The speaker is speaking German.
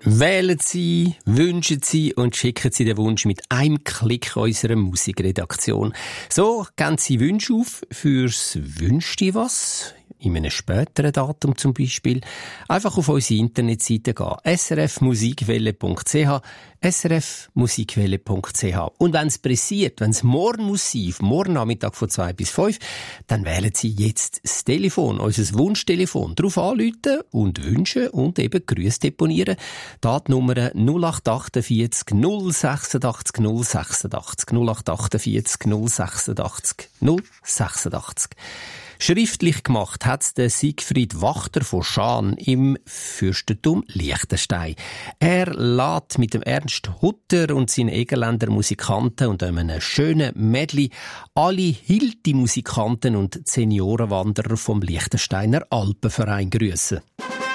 Wählen Sie, wünschen Sie und schicken Sie den Wunsch mit einem Klick unserer Musikredaktion. So geben Sie Wünsche auf fürs «Wünsch dir was?» in einem späteren Datum zum Beispiel. Einfach auf unsere Internetseite gehen. srfmusikwelle.ch srfmusikwelle.ch. Und wenn es pressiert, wenn es morgen muss sein, morgen Nachmittag von 2 bis 5, dann wählen Sie jetzt das Telefon, unser Wunschtelefon. Darauf anrufen und wünschen und eben Grüße deponieren. Da die Nummer 0848 086 086 0848 086 086. Schriftlich gemacht hat's der Siegfried Wachter von Schaan im Fürstentum Liechtenstein. Er lädt mit dem Ernst Hutter und seinen Egerländer Musikanten und einem schönen Medley alle Hilti-Musikanten und Seniorenwanderer vom Liechtensteiner Alpenverein grüßen.